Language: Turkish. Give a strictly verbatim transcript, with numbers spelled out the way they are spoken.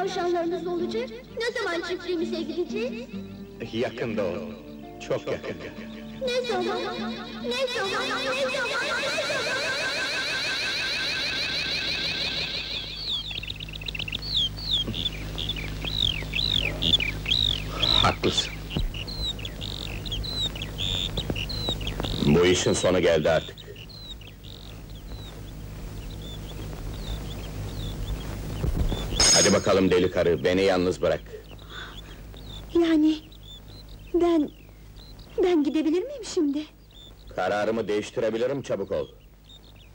tavşanlarınız olacak? Ne zaman çiftliğimize gideceğiz? Yakında o, çok yakın. Ne zaman? Ne zaman? Ne zaman? Ne zaman? Haklısın. Bu işin sonu geldi artık. Hadi bakalım deli karı, beni yalnız bırak. Yani... Ben... Ben gidebilir miyim şimdi? Kararımı değiştirebilirim, çabuk ol.